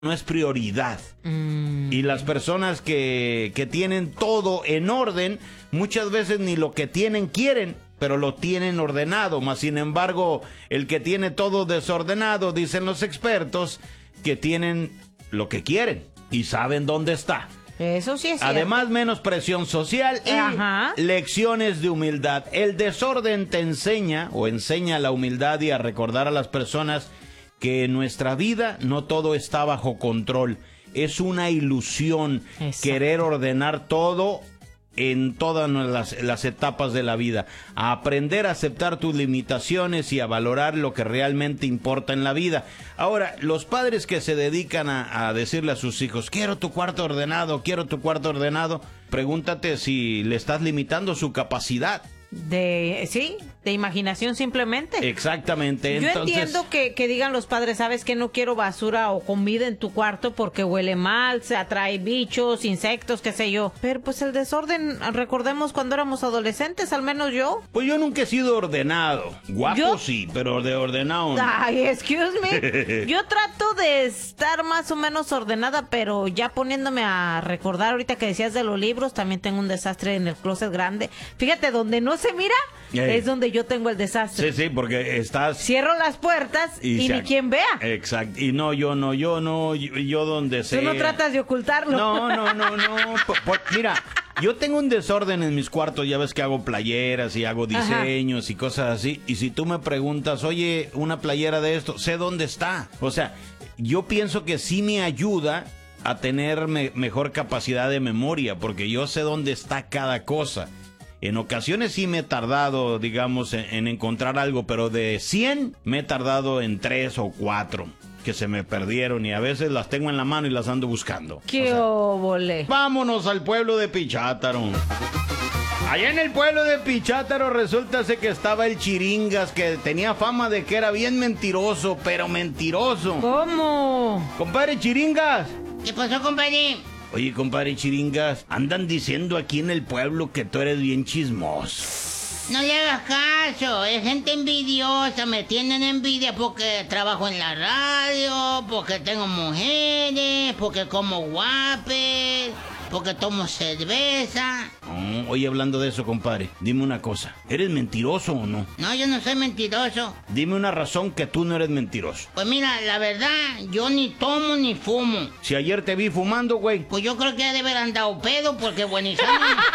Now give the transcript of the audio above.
no es prioridad. Y las personas que tienen todo en orden, muchas veces ni lo que tienen quieren, pero lo tienen ordenado. Mas sin embargo, el que tiene todo desordenado, dicen los expertos, que tienen lo que quieren y saben dónde está. Eso sí es cierto. Además, menos presión social y lecciones de humildad. El desorden te enseña a la humildad y a recordar a las personas que en nuestra vida no todo está bajo control. Es una ilusión querer ordenar todo en todas las etapas de la vida. A aprender a aceptar tus limitaciones y a valorar lo que realmente importa en la vida. Ahora, los padres que se dedican a decirle a sus hijos, quiero tu cuarto ordenado, pregúntate si le estás limitando su capacidad. De imaginación simplemente. Exactamente. Yo entonces entiendo que digan los padres, sabes que no quiero basura o comida en tu cuarto porque huele mal, se atrae bichos, insectos, qué sé yo. Pero pues el desorden, recordemos cuando éramos adolescentes, al menos yo. Pues yo nunca he sido ordenado. Guapo sí, pero de ordenado no. Ay, excuse me. Yo trato de estar más o menos ordenada, pero ya poniéndome a recordar ahorita que decías de los libros, también tengo un desastre en el closet grande. Fíjate, donde no se mira, es donde yo tengo el desastre. Sí, porque estás... Cierro las puertas y ni quien vea. Exacto. Y yo donde sea. Tú no tratas de ocultarlo. No. Mira, yo tengo un desorden en mis cuartos, ya ves que hago playeras y hago diseños y cosas así. Y si tú me preguntas, oye, una playera de esto, sé dónde está. O sea, yo pienso que sí me ayuda a tener mejor capacidad de memoria, porque yo sé dónde está cada cosa. En ocasiones sí me he tardado, digamos, en encontrar algo, pero de 100 me he tardado en 3 o 4 que se me perdieron y a veces las tengo en la mano y las ando buscando. ¡Qué óvole! Vámonos al pueblo de Pichátaro. Allá en el pueblo de Pichátaro resulta que estaba el Chiringas, que tenía fama de que era bien mentiroso, pero mentiroso. ¿Cómo? Compadre Chiringas. ¿Qué pasó, compadre? Oye, compadre Chiringas, andan diciendo aquí en el pueblo que tú eres bien chismoso. No le hagas caso, es gente envidiosa, me tienen envidia porque trabajo en la radio, porque tengo mujeres, porque como guapes, porque tomo cerveza. Oye, hablando de eso, compadre, dime una cosa, ¿eres mentiroso o no? No, yo no soy mentiroso. Dime una razón que tú no eres mentiroso. Pues mira, la verdad, yo ni tomo ni fumo. Si ayer te vi fumando, güey. Pues yo creo que ya de haber andado pedo porque buenísimo.